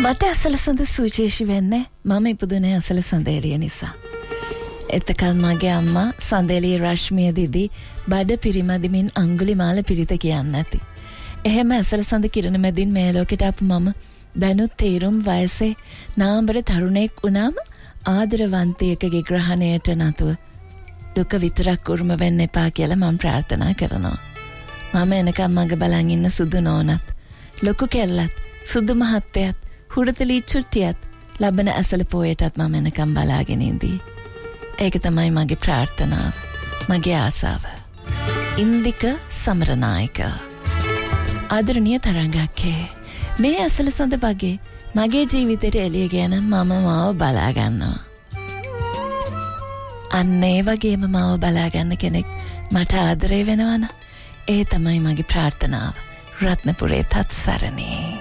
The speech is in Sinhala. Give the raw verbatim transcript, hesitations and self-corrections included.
මට අසල සඳ සුචේෂි වෙන්නේ මම ඉපදුනේ අසල සඳේලිය නිසා. එතකල් මගේ අම්මා සඳේලිය රශ්මිය දිදි බඩ පිරිමදිමින් අඟුලිමාල පිරිත කියන්න ඇති. එහෙම අසල සඳ කිරණ මැදින් මේ ලෝකෙට ආපු මම දැනුත් තේරුම් වයසේ නාඹර තරුණෙක් වුණාම ආදරවන්තයෙකුගේ ග්‍රහණයට නතුව දුක විතරක් උරුම වෙන්න එපා කියලා මම ප්‍රාර්ථනා කරනවා. මම එනකම් මග බලන් ඉන්න සුදු නෝනත් ලොකු කෙල්ලත් සුදු මහත්තයත් හුරතලී චුට්ටියත් ලබන ඇසල පෝයටත් මම එනකම් බලාගෙන ඉඳී. ඒක තමයි මගේ ප්‍රාර්ථනාව, මගේ ආසාව. ඉන්දික සමරනායක. ආදරණීය තරංගකේ, මේ ඇසල සඳ බගේ මගේ ජීවිතේට එළිය ගැන මම මාව බලා ගන්නවා. අන්න ඒ වගේම මාව බලා ගන්න කෙනෙක් මට ආදරේ වෙනවනම් ඒ තමයි මගේ ප්‍රාර්ථනාව. රත්නපුරේ තත් සරණේ.